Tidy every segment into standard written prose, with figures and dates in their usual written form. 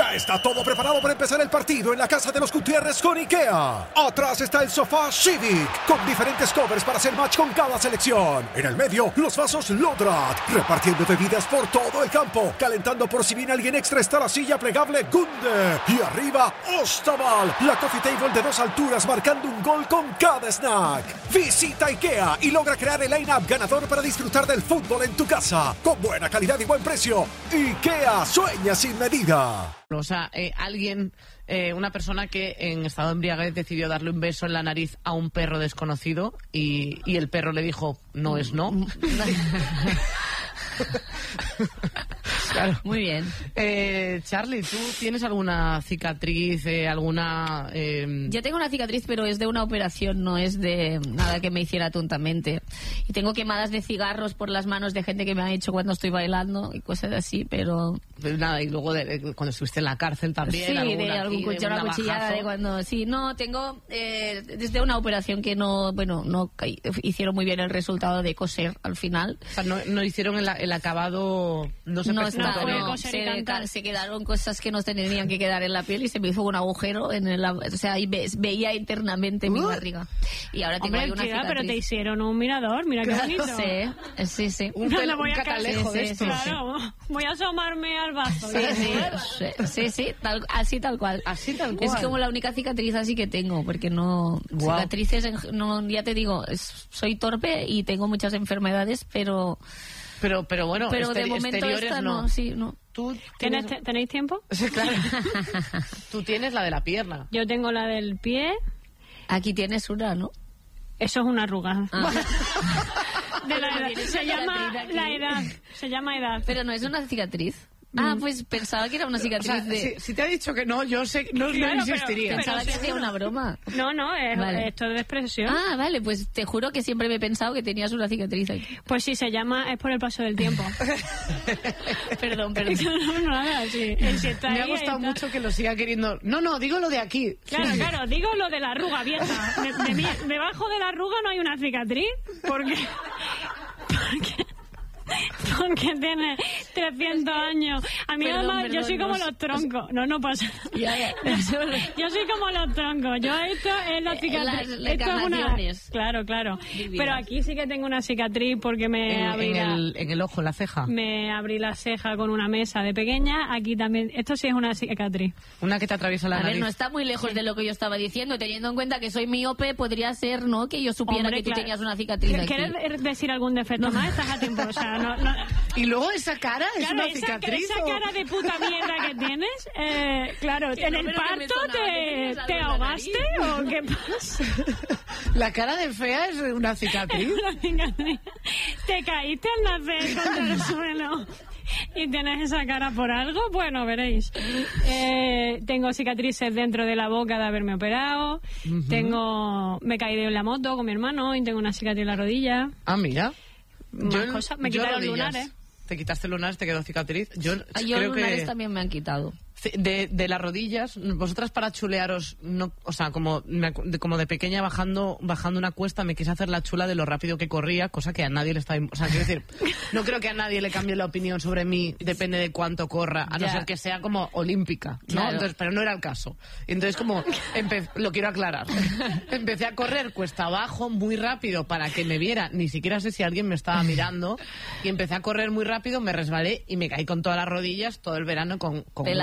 Ya está todo preparado para empezar el partido en la casa de los Gutiérrez con IKEA. Atrás está el sofá Civic, con diferentes covers para hacer match con cada selección. En el medio, los vasos Lodrat, repartiendo bebidas por todo el campo. Calentando por si viene alguien extra está la silla plegable Gunde. Y arriba, Ostaval, la coffee table de 2 alturas marcando un gol con cada snack. Visita IKEA y logra crear el line-up ganador para disfrutar del fútbol en tu casa. Con buena calidad y buen precio. IKEA sueña sin medida. O sea, alguien, una persona que en estado de embriaguez decidió darle un beso en la nariz a un perro desconocido y el perro le dijo, no es no. Claro. Muy bien. Charlie, ¿tú tienes alguna cicatriz, alguna...? Yo tengo una cicatriz, pero es de una operación, no es de nada que me hiciera tontamente. Y tengo quemadas de cigarros por las manos de gente que me ha hecho cuando estoy bailando y cosas así, pero... Pues nada, y luego cuando estuviste en la cárcel también. Sí, de algún una cuchillada de cuando... Sí, no, tengo desde una operación que no hicieron muy bien el resultado de coser al final. O sea, no hicieron el acabado... Se quedaron cosas que no tenían que quedar en la piel y se me hizo un agujero y veía internamente mi barriga. Y ahora tengo ahí una cicatriz. Pero te hicieron un mirador, mira qué bonito. Sí. Un catalejo de esto. Claro, voy a asomarme al vaso. Sí, así tal cual. Es como la única cicatriz así que tengo, porque no... Wow. Cicatrices, ya te digo, soy torpe y tengo muchas enfermedades, pero bueno, de momento exteriores no. Sí, no. ¿Tú ¿Tenéis tiempo? Sí, claro. Tú tienes la de la pierna. Yo tengo la del pie. Aquí tienes una, ¿no? Eso es una arruga. Ah. De la edad. Se llama la edad. Se llama edad. Pero no es una cicatriz. Ah, pues pensaba que era una cicatriz. O sea, si te ha dicho que no, yo sé, no insistiría. Pensaba que hacía una broma. No, esto es de expresión. Ah, vale, pues te juro que siempre me he pensado que tenías una cicatriz aquí. Pues sí, se llama, es por el paso del tiempo. Perdón. No, nada, sí. Me ha gustado mucho que lo siga queriendo. No, digo lo de aquí. Claro, digo lo de la arruga vieja. Debajo de la arruga no hay una cicatriz, porque tiene 300 años. A mí además yo soy como los troncos. No pasa nada. Yo soy como los troncos. Esto es la cicatriz. Esto es una... Claro. Pero aquí sí que tengo una cicatriz porque me abrí en el ojo, la ceja. Me abrí la ceja con una mesa de pequeña. Aquí también. Esto sí es una cicatriz. Una que te atraviesa la nariz. A ver, no está muy lejos de lo que yo estaba diciendo. Teniendo en cuenta que soy miope, podría ser, ¿no? Que yo supiera que tú tenías una cicatriz aquí. ¿Quieres decir algún defecto más? Estás a tiempo. O sea, no. Y luego esa cara es una cicatriz. Esa cara de puta mierda que tienes, claro, en el parto te ahogaste o qué pasa. La cara de fea es una cicatriz. Te caíste al nacer contra el suelo y tienes esa cara por algo, bueno, veréis. Tengo cicatrices dentro de la boca de haberme operado. Me caí de la moto con mi hermano y tengo una cicatriz en la rodilla. Ah, mira. Me quitaron lunares. Te quitaste lunares, te quedó cicatriz. Yo creo lunares que también me han quitado. De las rodillas, vosotras para chulearos, no, o sea, como de pequeña bajando una cuesta me quise hacer la chula de lo rápido que corría, cosa que a nadie le está... O sea, quiero decir, no creo que a nadie le cambie la opinión sobre mí, depende de cuánto corra, a no ser que sea como olímpica, ¿no? Claro. Entonces, pero no era el caso. Entonces, como, lo quiero aclarar, empecé a correr cuesta abajo muy rápido para que me viera, ni siquiera sé si alguien me estaba mirando, y empecé a correr muy rápido, me resbalé y me caí con todas las rodillas todo el verano con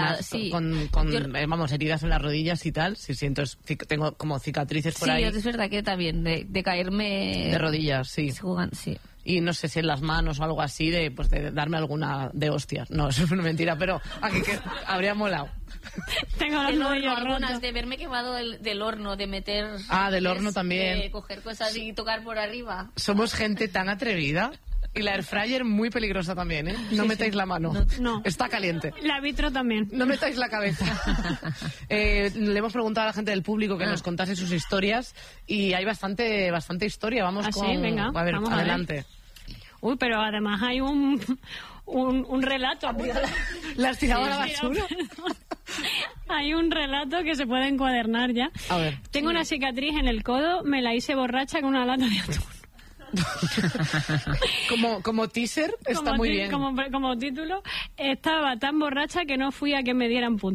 heridas en las rodillas y tal. Sí, entonces tengo como cicatrices por ahí. Sí, es verdad que también de caerme de rodillas, sí. Sí. Y no sé si en las manos o algo así de darme alguna de hostias. No, eso es una mentira, pero aquí que habría molado. Tengo los nudillos algunas de verme quemado del horno, de meter... Ah, del horno también. De coger cosas y tocar por arriba. Somos gente tan atrevida. Y la air fryer muy peligrosa también, ¿eh? No metáis la mano. No. Está caliente. La vitro también. No metáis la cabeza. Le hemos preguntado a la gente del público que nos contase sus historias y hay bastante historia. Vamos con... Sí, venga. A ver, adelante. Uy, pero además hay un relato. ¿La has tirado a la basura? Hay un relato que se puede encuadernar ya. A ver. Tengo una cicatriz en el codo, me la hice borracha con una lata de atún. como teaser está muy bien. Como título, estaba tan borracha que no fui a que me dieran puntos.